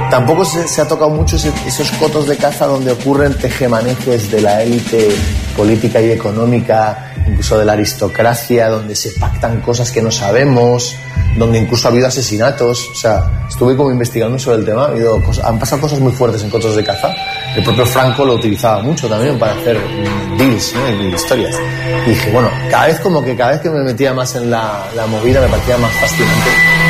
Tampoco se ha tocado mucho esos cotos de caza donde ocurren tejemanejes de la élite política y económica, incluso de la aristocracia, donde se pactan cosas que no sabemos, donde incluso ha habido asesinatos. O sea, estuve como investigando sobre el tema, han pasado cosas muy fuertes en cotos de caza. El propio Franco lo utilizaba mucho también para hacer deals, ¿no? Y historias. Y dije, bueno, cada vez que me metía más en la movida me parecía más fascinante.